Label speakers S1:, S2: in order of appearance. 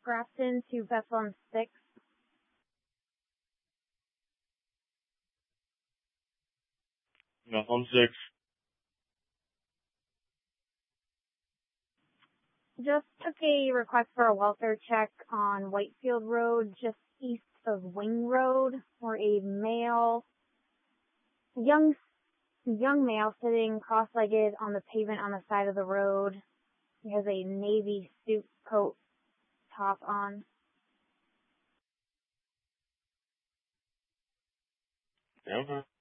S1: Grafton to Bethlehem 6.
S2: Bethlehem 6.
S1: Just took a request for a welfare check on Whitefield Road, just east of Wing Road, for a young male sitting cross-legged on the pavement on the side of the road. He has a navy suit coat top on.
S2: Okay.